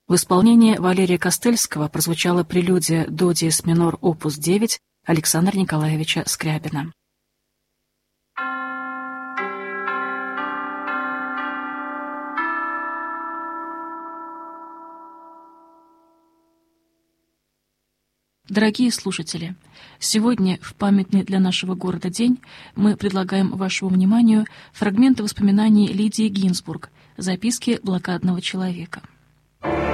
В исполнении Валерия Костыльского прозвучала прелюдия до диез минор опус 9 Александра Николаевича Скрябина. Дорогие слушатели, сегодня, в памятный для нашего города день, мы предлагаем вашему вниманию фрагменты воспоминаний Лидии Гинзбург «Записки блокадного человека».